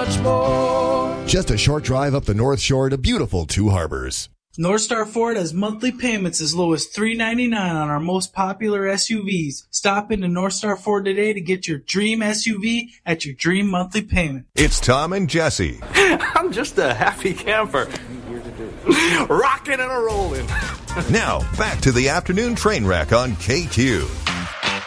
much more. Just a short drive up the North Shore to beautiful Two Harbors. North Star Ford has monthly payments as low as $399 on our most popular SUVs. Stop into North Star Ford today to get your dream SUV at your dream monthly payment. It's Tom and Jesse. I'm just a happy camper. Rocking and a rolling. Now, back to the afternoon train wreck on KQ.